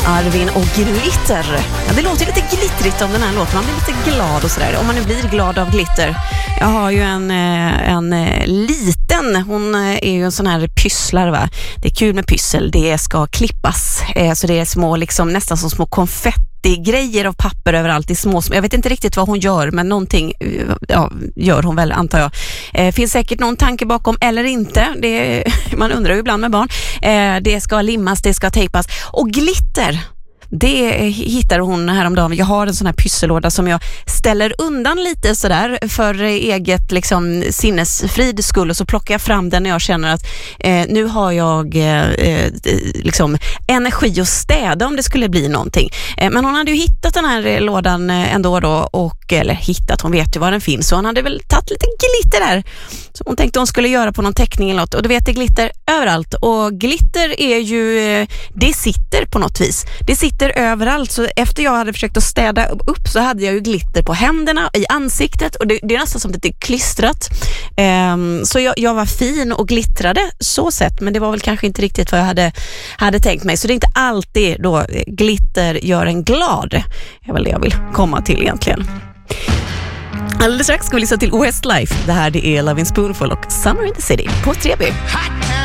Arvin och glitter. Ja, det låter lite glittrigt om den här låten. Man blir lite glad och sådär. Om man nu blir glad av glitter. Jag har ju en liten, hon är ju en sån här pysslar, va. Det är kul med pyssel, det ska klippas. Så det är små, liksom, nästan som små konfetti-grejer av papper överallt i små. Jag vet inte riktigt vad hon gör, men någonting gör hon väl, antar jag. Finns säkert någon tanke bakom eller inte. Man undrar ju ibland med barn. Det ska limmas, det ska tejpas. Och glitter, det hittar hon häromdagen. Jag har en sån här pyssellåda som jag ställer undan lite sådär för eget liksom sinnesfrid skull, och så plockar jag fram den när jag känner att nu har jag liksom energi att städa om det skulle bli någonting. Men hon hade ju hittat den här lådan ändå då, eller hittat, hon vet ju var den finns, så hon hade väl tagit lite glitter där. Så hon tänkte hon skulle göra på någon teckning eller något, och du vet, det glitter överallt, och glitter är ju, det sitter på något vis. Det sitter överallt, så efter jag hade försökt att städa upp så hade jag ju glitter på händerna, i ansiktet, och det är nästan som att det är klistrat. Så jag var fin och glittrade så sett, men det var väl kanske inte riktigt vad jag hade tänkt mig. Så det är inte alltid då glitter gör en glad. Det är väl det jag vill komma till egentligen. Alldeles strax ska vi lyssna till Westlife. Det här, det är Lovin' Spoonful och Summer in the City på 3B.